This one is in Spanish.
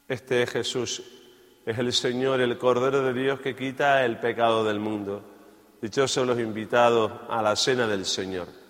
Este es Jesús, es el Señor, el Cordero de Dios que quita el pecado del mundo. Dichosos los invitados a la cena del Señor.